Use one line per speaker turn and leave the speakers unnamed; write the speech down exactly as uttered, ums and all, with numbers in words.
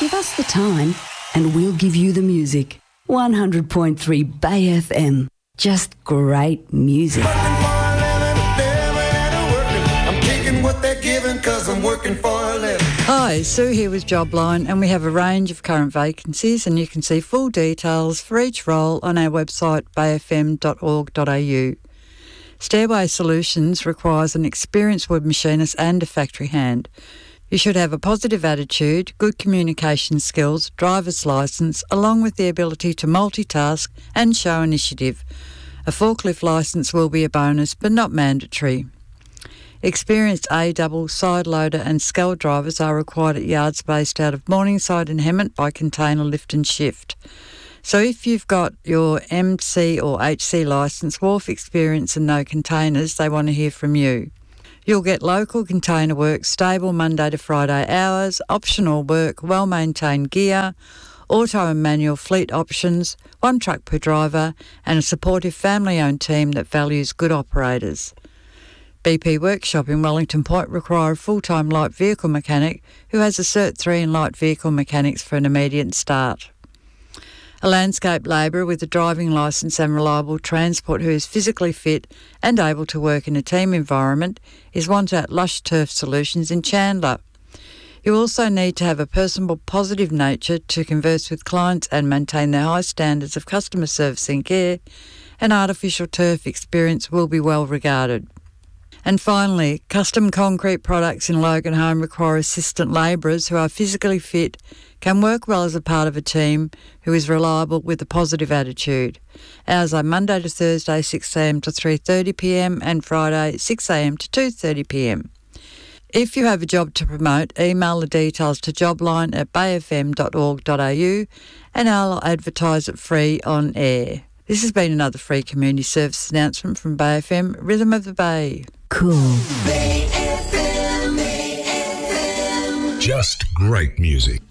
Give us the time and we'll give you the music. one hundred point three Bay F M. Just great music.
I'm taking what they're giving because I'm working for a living.
Hi, Sue here with Jobline, and we have a range of current vacancies, and you can see full details for each role on our website bay f m dot org dot a u. Stairway Solutions requires an experienced wood machinist and a factory hand. You should have a positive attitude, good communication skills, driver's licence, along with the ability to multitask and show initiative. A forklift licence will be a bonus, but not mandatory. Experienced A-double, side loader and scale drivers are required at yards based out of Morningside and Hemmant by Container Lift and Shift. So if you've got your M C or H C licence, wharf experience and no containers, they want to hear from you. You'll get local container work, stable Monday to Friday hours, optional work, well-maintained gear, auto and manual fleet options, one truck per driver, and a supportive family-owned team that values good operators. B P Workshop in Wellington Point require a full-time light vehicle mechanic who has a Cert three in light vehicle mechanics for an immediate start. A landscape labourer with a driving licence and reliable transport who is physically fit and able to work in a team environment is wanted at Lush Turf Solutions in Chandler. You also need to have a personable, positive nature to converse with clients and maintain their high standards of customer service and care, and artificial turf experience will be well regarded. And finally, custom concrete products in Logan Home require assistant labourers who are physically fit, can work well as a part of a team, who is reliable with a positive attitude. Hours are Monday to Thursday six a m to three thirty p m and Friday six a m to two thirty p m. If you have a job to promote, email the details to jobline at bay f m dot org dot a u and I'll advertise it free on air. This has been another free community service announcement from Bay F M, Rhythm of the Bay.
Cool.
Bay F M, Bay F M.
Just great music.